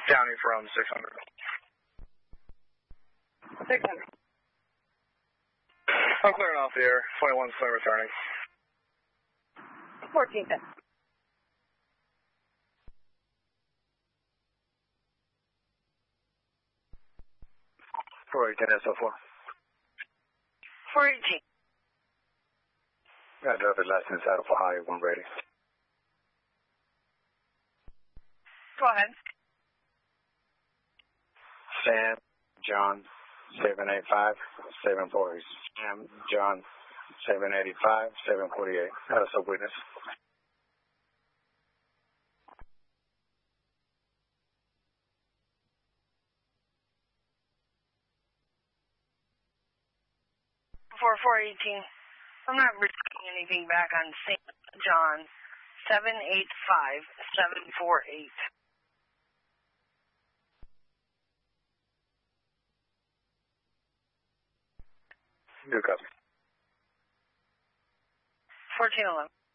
County from 600. 600. I'm clearing off the air. 21 Slim returning. 1410. SO4. 418. Got driver's license out of Ohio, 1 ready. Go ahead. Sam John 785 740. Sam John 785 748. That is a witness. Before 418. I'm not receiving anything back on St. John 785 748. Good copy. 1411.